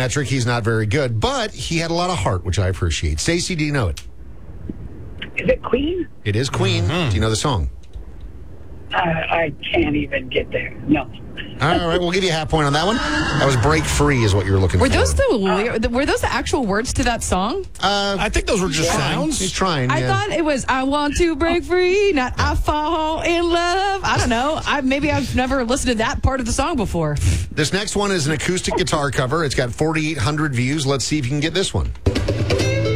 metric, he's not very good, but he had a lot of heart, which I appreciate. Stacey, do you know it? Is it Queen? It is Queen. Do you know the song? I can't even get there. No. All right, we'll give you a half point on that one. That was "Break Free" is what you were looking Were for. those were those the actual words to that song? I think those were just sounds. He's trying. I thought it was "I want to break free," not "I fall in love." I don't know. Maybe I've never listened to that part of the song before. This next one is an acoustic guitar cover. It's got 4,800 views. Let's see if you can get this one.